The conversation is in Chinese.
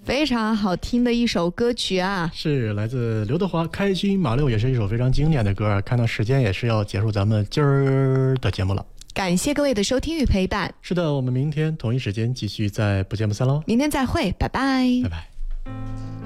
非常好听的一首歌曲啊， 是来自刘德华《开心马六》，也是一首非常经典的歌。看到时间也是要结束咱们今儿的节目了， 感谢各位的收听与陪伴。 是的，我们明天同一时间继续在不见不散喽。 明天再会，拜拜， 拜拜。